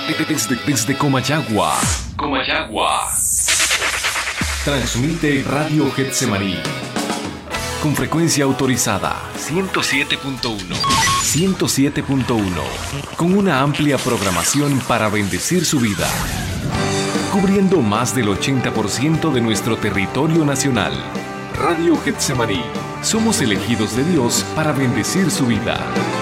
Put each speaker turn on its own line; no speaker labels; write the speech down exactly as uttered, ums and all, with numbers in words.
Desde, desde Comayagua. Comayagua. Transmite Radio Getsemaní. Con frecuencia autorizada. ciento siete punto uno. ciento siete punto uno. Con una amplia programación para bendecir su vida. Cubriendo más del ochenta por ciento de nuestro territorio nacional. Radio Getsemaní. Somos elegidos de Dios para bendecir su vida.